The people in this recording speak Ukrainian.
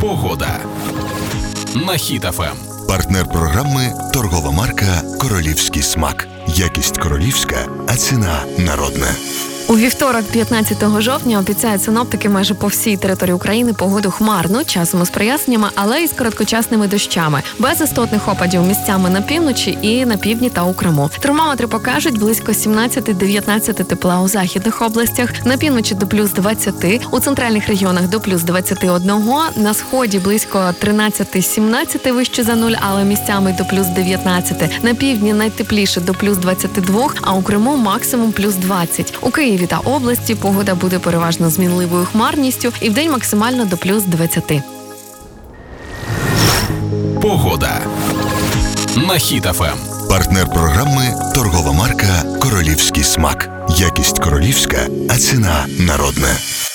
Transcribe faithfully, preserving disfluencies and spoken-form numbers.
Погода на Хіт еф ем. Партнер програми – торгова марка «Королівський смак». Якість королівська, а ціна народна. У вівторок, п'ятнадцятого жовтня, обіцяють синоптики майже по всій території України погоду хмарну, часом із проясненнями, але й з короткочасними дощами. Без істотних опадів місцями на півночі і на півдні та у Криму. Термометри покажуть близько сімнадцять-дев'ятнадцять тепла у західних областях, на півночі до плюс двадцять, у центральних регіонах до плюс двадцять один, на сході близько тринадцять-сімнадцять вище за нуль, але місцями до плюс дев'ятнадцять, на півдні найтепліше до плюс двадцять два, а у Криму максимум плюс двадцять. У Києві та області погода буде переважно змінливою хмарністю і вдень максимально до плюс двадцять. Погода на Хіт еф ем. Партнер програми – торгова марка «Королівський смак». Якість королівська, а ціна народна.